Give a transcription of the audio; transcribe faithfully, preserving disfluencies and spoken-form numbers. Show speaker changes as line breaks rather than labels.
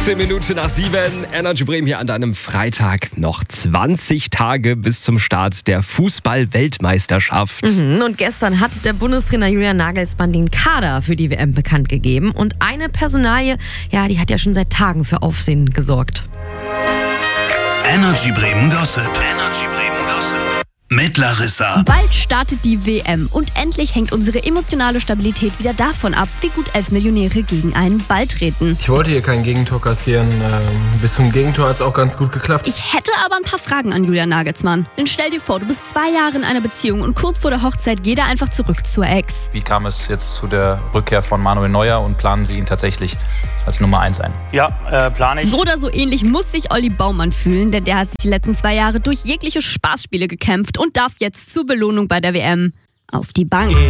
fünfzehn Minuten nach sieben. Energy Bremen hier an deinem Freitag. Noch zwanzig Tage bis zum Start der Fußball-Weltmeisterschaft.
Mhm, und gestern hat der Bundestrainer Julian Nagelsmann den Kader für die W M bekannt gegeben. Und eine Personalie, ja, die hat ja schon seit Tagen für Aufsehen gesorgt.
Energy Bremen Gossip. Energy Bremen Gossip. Mit Larissa.
Bald startet die W M und endlich hängt unsere emotionale Stabilität wieder davon ab, wie gut elf Millionäre gegen einen Ball treten.
Ich wollte hier kein Gegentor kassieren. Ähm, bis zum Gegentor hat es auch ganz gut geklappt.
Ich hätte aber ein paar Fragen an Julian Nagelsmann. Denn stell dir vor, du bist zwei Jahre in einer Beziehung und kurz vor der Hochzeit geht er einfach zurück zur Ex.
Wie kam es jetzt zu der Rückkehr von Manuel Neuer und planen Sie ihn tatsächlich als Nummer eins ein?
Ja, äh, plane ich.
So oder so ähnlich muss sich Olli Baumann fühlen, denn der hat sich die letzten zwei Jahre durch jegliche Spaßspiele gekämpft und darf jetzt zur Belohnung bei der W M auf die Bank.